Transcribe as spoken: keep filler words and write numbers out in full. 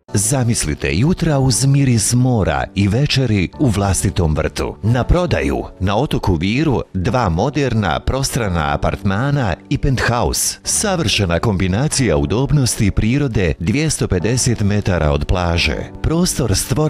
Zamislite jutra uz miris mora i večeri u vlastitom vrtu. Na prodaju na otoku Viru dva moderna prostrana apartmana i penthouse. Savršena kombinacija udobnosti prirode dvjesto pedeset metara od plaže. Prostor stvoren